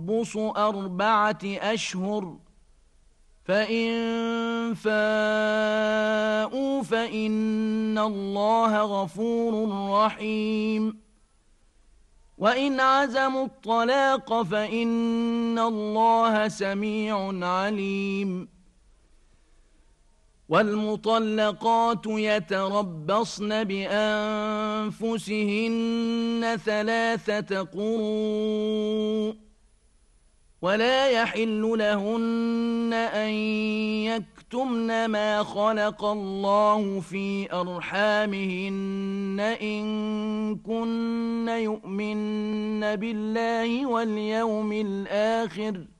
تربص 4 أشهر، فإن فاءوا فإن الله غفور رحيم. وإن عزموا الطلاق فإن الله سميع عليم. والمطلقات يتربصن بأنفسهن 3 قروء، ولا يحل لهن أن يكتمن ما خلق الله في أرحامهن إن كن يؤمن بالله واليوم الآخر،